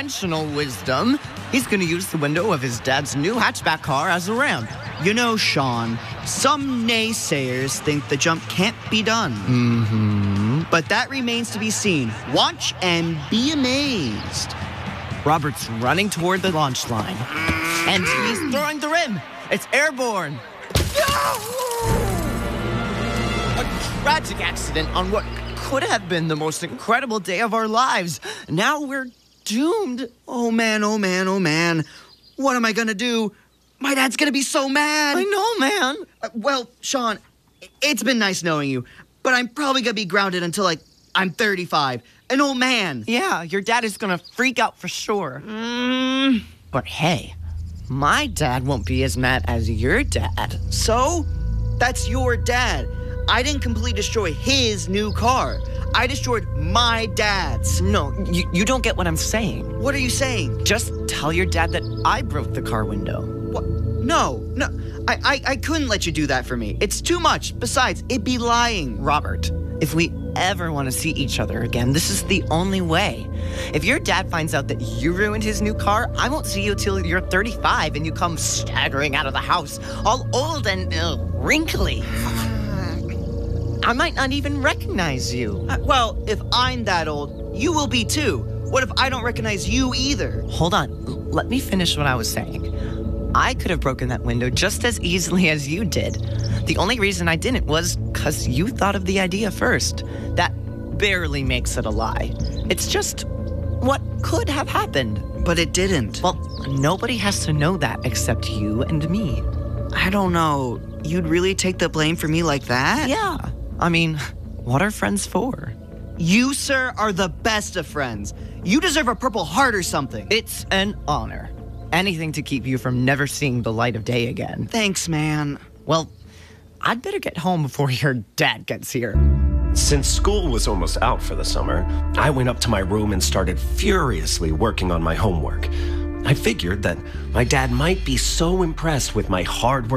conventional wisdom, he's going to use the window of his dad's new hatchback car as a ramp. You know, Sean, some naysayers think the jump can't be done. Mm-hmm. But that remains to be seen. Watch and be amazed. Robert's running toward the launch line. And he's throwing the rim. It's airborne. A tragic accident on what could have been the most incredible day of our lives. Now we're doomed. Oh, man, oh, man, oh, man. What am I gonna do? My dad's gonna be so mad. I know, man. Well, Sean, it's been nice knowing you, but I'm probably gonna be grounded until, I'm 35. An old man. Yeah, your dad is gonna freak out for sure. But hey, my dad won't be as mad as your dad. So? That's your dad. I didn't completely destroy his new car. I destroyed my dad's. No, you don't get what I'm saying. What are you saying? Just tell your dad that I broke the car window. What? No. I couldn't let you do that for me. It's too much. Besides, it'd be lying. Robert, if we ever want to see each other again, this is the only way. If your dad finds out that you ruined his new car, I won't see you till you're 35 and you come staggering out of the house, all old and wrinkly. I might not even recognize you. Well, if I'm that old, you will be too. What if I don't recognize you either? Hold on. Let me finish what I was saying. I could have broken that window just as easily as you did. The only reason I didn't was because you thought of the idea first. That barely makes it a lie. It's just what could have happened. But it didn't. Well, nobody has to know that except you and me. I don't know. You'd really take the blame for me like that? Yeah. I mean, what are friends for? You, sir, are the best of friends. You deserve a Purple Heart or something. It's an honor. Anything to keep you from never seeing the light of day again. Thanks, man. Well, I'd better get home before your dad gets here. Since school was almost out for the summer, I went up to my room and started furiously working on my homework. I figured that my dad might be so impressed with my hard work